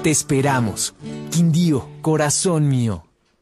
Te esperamos. Quindío, corazón mío.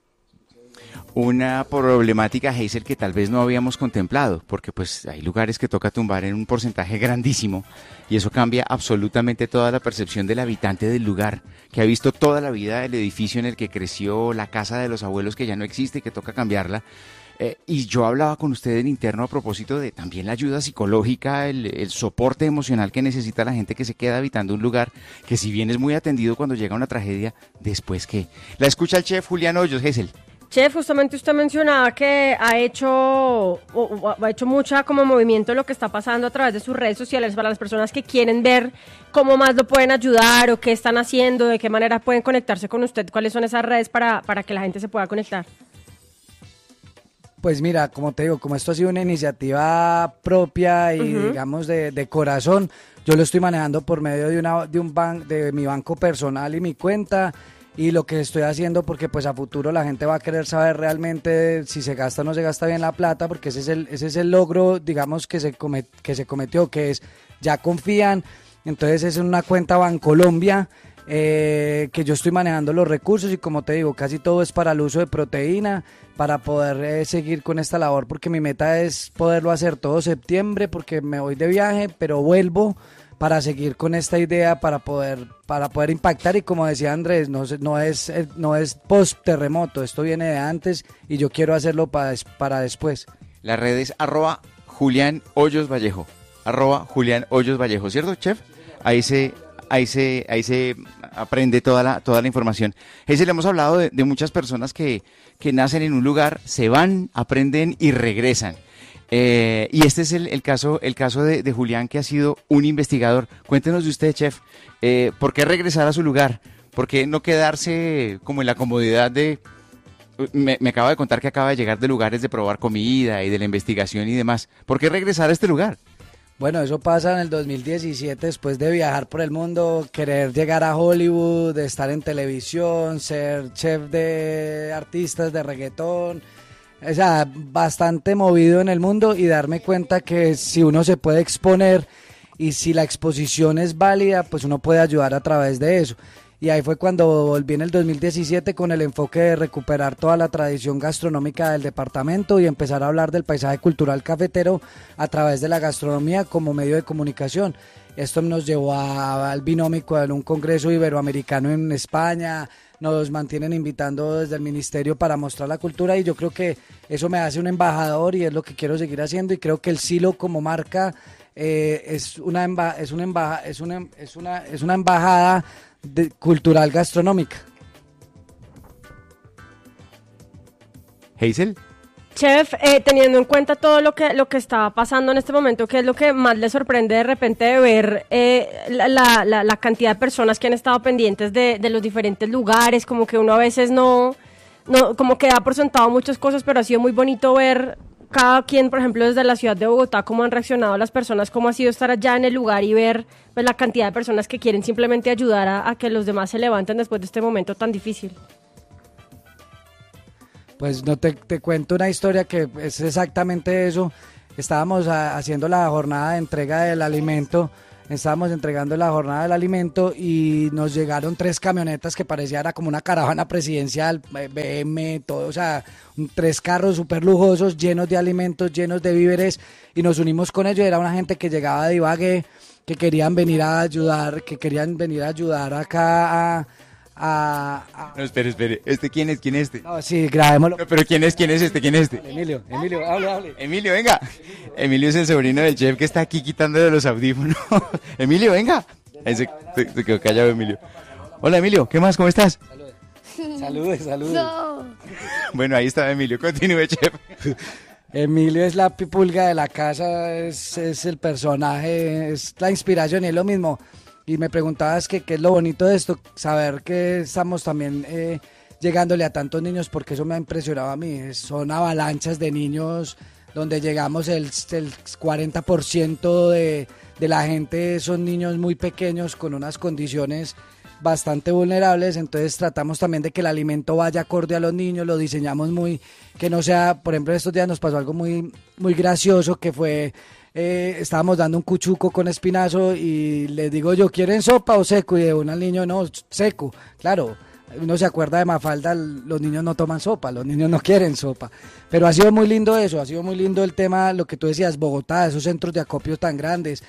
Una problemática, Hazel, que tal vez no habíamos contemplado, porque pues hay lugares que toca tumbar en un porcentaje grandísimo y eso cambia absolutamente toda la percepción del habitante del lugar, que ha visto toda la vida el edificio en el que creció, la casa de los abuelos que ya no existe y que toca cambiarla. Y yo hablaba con usted en interno a propósito de también la ayuda psicológica, el soporte emocional que necesita la gente que se queda habitando un lugar que si bien es muy atendido cuando llega una tragedia, después ¿qué? La escucha el chef Julián Hoyos, Hazel. Chef, justamente usted mencionaba que ha hecho mucha como movimiento lo que está pasando a través de sus redes sociales para las personas que quieren ver cómo más lo pueden ayudar o qué están haciendo, de qué manera pueden conectarse con usted, cuáles son esas redes para que la gente se pueda conectar. Pues mira, como te digo, como esto ha sido una iniciativa propia y digamos de corazón, yo lo estoy manejando por medio de mi banco personal y mi cuenta. Y lo que estoy haciendo, porque pues a futuro la gente va a querer saber realmente si se gasta o no se gasta bien la plata, porque ese es el logro, digamos, que se cometió, que es, ya confían, entonces es una cuenta Bancolombia, que yo estoy manejando los recursos y como te digo, casi todo es para el uso de proteína, para poder seguir con esta labor, porque mi meta es poderlo hacer todo septiembre, porque me voy de viaje, pero vuelvo para seguir con esta idea, para poder impactar, y como decía Andrés, no es post terremoto, esto viene de antes y yo quiero hacerlo para después. La red es @Julián Hoyos Vallejo, @Julián Hoyos Vallejo, ¿cierto, chef? Ahí se aprende toda la información. Ahí le hemos hablado de muchas personas que nacen en un lugar, se van, aprenden y regresan. Y este es el caso de Julián, que ha sido un investigador. Cuéntenos de usted, chef, ¿por qué regresar a su lugar? ¿Por qué no quedarse como en la comodidad de... Me acaba de contar que acaba de llegar de lugares de probar comida y de la investigación y demás. ¿Por qué regresar a este lugar? Bueno, eso pasa en el 2017, después de viajar por el mundo, querer llegar a Hollywood, de estar en televisión, ser chef de artistas de reggaetón. O sea, bastante movido en el mundo y darme cuenta que si uno se puede exponer y si la exposición es válida, pues uno puede ayudar a través de eso. Y ahí fue cuando volví en el 2017 con el enfoque de recuperar toda la tradición gastronómica del departamento y empezar a hablar del paisaje cultural cafetero a través de la gastronomía como medio de comunicación. Esto nos llevó al binómico en un congreso iberoamericano en España. Nos mantienen invitando desde el ministerio para mostrar la cultura y yo creo que eso me hace un embajador y es lo que quiero seguir haciendo, y creo que el Silo como marca es una embajada cultural gastronómica. Hazel. Chef, teniendo en cuenta todo lo que está pasando en este momento, ¿qué es lo que más le sorprende de repente de ver la cantidad de personas que han estado pendientes de los diferentes lugares? Como que uno a veces no como que da por sentado muchas cosas, pero ha sido muy bonito ver cada quien, por ejemplo, desde la ciudad de Bogotá, cómo han reaccionado las personas, cómo ha sido estar allá en el lugar y ver pues, la cantidad de personas que quieren simplemente ayudar a que los demás se levanten después de este momento tan difícil. Pues no te cuento una historia que es exactamente eso. Estábamos haciendo la jornada de entrega del alimento, estábamos entregando la jornada del alimento y nos llegaron 3 camionetas que parecía era como una caravana presidencial, BM, todo, o sea, 3 carros súper lujosos, llenos de alimentos, llenos de víveres, y nos unimos con ellos. Era una gente que llegaba de Ibagué, que querían venir a ayudar, acá No, espere, ¿quién es este? No, sí, grabémoslo. No, pero ¿quién es este? Emilio, hable. Emilio, venga. Emilio es el sobrino del chef que está aquí quitando de los audífonos. Emilio, venga. Ahí se quedó callado Emilio. Hola Emilio, ¿qué más? ¿Cómo estás? Saludos. No. Bueno, ahí está Emilio, continúe, chef. Emilio es la pulga de la casa, es el personaje, es la inspiración y es lo mismo. Y me preguntabas qué es lo bonito de esto, saber que estamos también llegándole a tantos niños, porque eso me ha impresionado a mí. Son avalanchas de niños donde llegamos el 40% de la gente son niños muy pequeños con unas condiciones bastante vulnerables, entonces tratamos también de que el alimento vaya acorde a los niños, lo diseñamos que no sea, por ejemplo, estos días nos pasó algo muy, muy gracioso, que fue estábamos dando un cuchuco con espinazo y les digo yo, ¿quieren sopa o seco? Y de una al niño, no, seco. Claro, uno se acuerda de Mafalda, los niños no toman sopa, los niños no quieren sopa. Pero ha sido muy lindo eso, ha sido muy lindo el tema, lo que tú decías, Bogotá, esos centros de acopio tan grandes.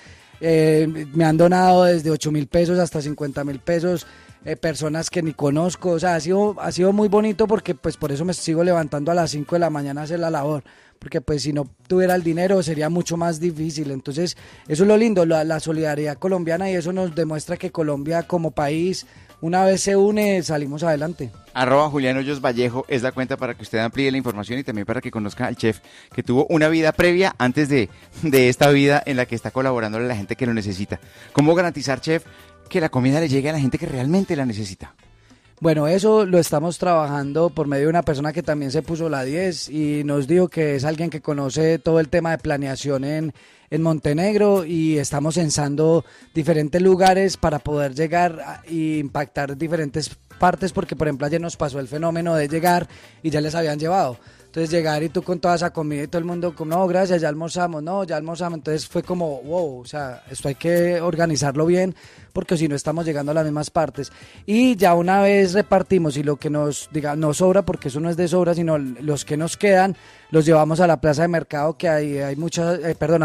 Me han donado desde 8.000 pesos hasta 50.000 pesos, personas que ni conozco, o sea, ha sido muy bonito porque pues por eso me sigo levantando a las 5 de la mañana a hacer la labor, porque pues si no tuviera el dinero sería mucho más difícil. Entonces eso es lo lindo, la solidaridad colombiana, y eso nos demuestra que Colombia como país, una vez se une, salimos adelante. @Julián Hoyos Vallejo es la cuenta para que usted amplíe la información y también para que conozca al chef que tuvo una vida previa antes de esta vida en la que está colaborando a la gente que lo necesita. ¿Cómo garantizar, chef, que la comida le llegue a la gente que realmente la necesita? Bueno, eso lo estamos trabajando por medio de una persona que también se puso la 10 y nos dijo que es alguien que conoce todo el tema de planeación en Montenegro, y estamos censando diferentes lugares para poder llegar e impactar diferentes partes, porque por ejemplo ayer nos pasó el fenómeno de llegar y ya les habían llevado. Entonces llegar y tú con toda esa comida y todo el mundo como, no, gracias, ya almorzamos, no, ya almorzamos. Entonces fue como, wow, o sea, esto hay que organizarlo bien, porque si no estamos llegando a las mismas partes. Y ya una vez repartimos y lo que nos sobra, porque eso no es de sobra, sino los que nos quedan, los llevamos a la plaza de mercado, que hay muchas,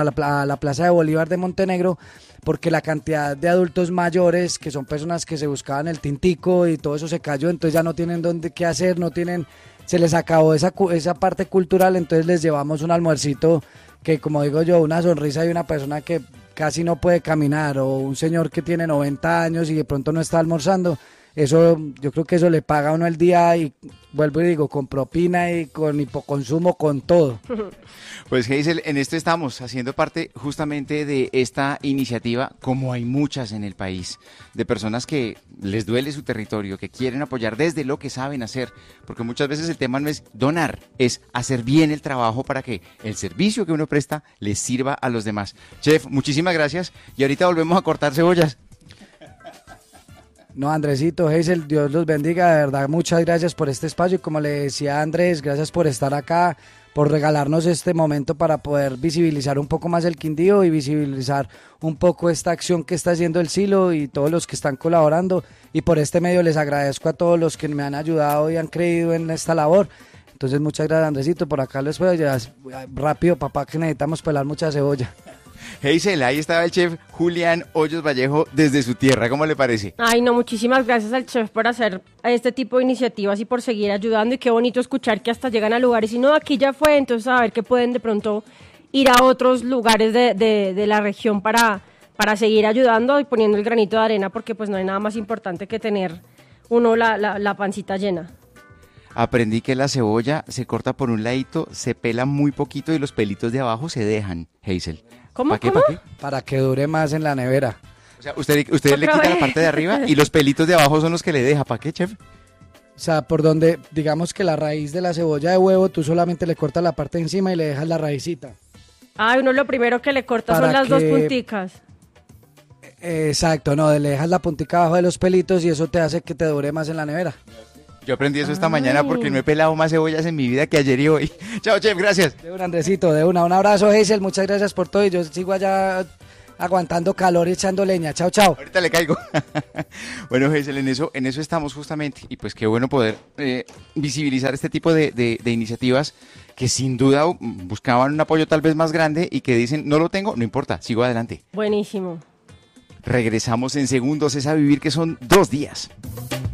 a la plaza de Bolívar de Montenegro, porque la cantidad de adultos mayores, que son personas que se buscaban el tintico y todo eso se cayó, entonces ya no tienen qué hacer, se les acabó esa parte cultural, entonces les llevamos un almuercito que, como digo yo, una sonrisa de una persona que casi no puede caminar, o un señor que tiene 90 años y de pronto no está almorzando. Eso, yo creo que eso le paga a uno el día, y vuelvo y digo, con propina y con hipoconsumo, con todo. Pues Hazel, en esto estamos haciendo parte justamente de esta iniciativa, como hay muchas en el país, de personas que les duele su territorio, que quieren apoyar desde lo que saben hacer, porque muchas veces el tema no es donar, es hacer bien el trabajo para que el servicio que uno presta les sirva a los demás. Chef, muchísimas gracias, y ahorita volvemos a cortar cebollas. No, Andresito, Hazel, Dios los bendiga, de verdad, muchas gracias por este espacio, y como le decía a Andrés, gracias por estar acá, por regalarnos este momento para poder visibilizar un poco más el Quindío y visibilizar un poco esta acción que está haciendo el Silo y todos los que están colaborando, y por este medio les agradezco a todos los que me han ayudado y han creído en esta labor. Entonces muchas gracias, Andresito, por acá lo espero, ya rápido, papá, que necesitamos pelar mucha cebolla. Hazel, ahí estaba el chef Julián Hoyos Vallejo desde su tierra, ¿cómo le parece? Ay, no, muchísimas gracias al chef por hacer este tipo de iniciativas y por seguir ayudando, y qué bonito escuchar que hasta llegan a lugares, y no, aquí ya fue, entonces a ver que pueden de pronto ir a otros lugares de la región para seguir ayudando y poniendo el granito de arena, porque pues no hay nada más importante que tener uno la pancita llena. Aprendí que la cebolla se corta por un ladito, se pela muy poquito y los pelitos de abajo se dejan, Hazel. ¿Cómo? ¿Para qué? ¿Cómo? ¿Para qué? Para que dure más en la nevera. O sea, usted le quita la parte de arriba y los pelitos de abajo son los que le deja. ¿Para qué, chef? O sea, por donde, digamos que la raíz de la cebolla de huevo, tú solamente le cortas la parte de encima y le dejas la raícita. Ay, uno lo primero que le corta son las dos punticas. Exacto, no, le dejas la puntica abajo de los pelitos y eso te hace que te dure más en la nevera. Yo aprendí eso esta mañana porque no he pelado más cebollas en mi vida que ayer y hoy. Chao, chef, gracias. De un Andresito, un abrazo, Hazel, muchas gracias por todo, y yo sigo allá aguantando calor y echando leña. Chao, chao. Ahorita le caigo. Bueno, Hazel, en eso estamos justamente, y pues qué bueno poder visibilizar este tipo de iniciativas que sin duda buscaban un apoyo tal vez más grande y que dicen, no lo tengo, no importa, sigo adelante. Buenísimo. Regresamos en segundos, es a vivir, que son 2 días.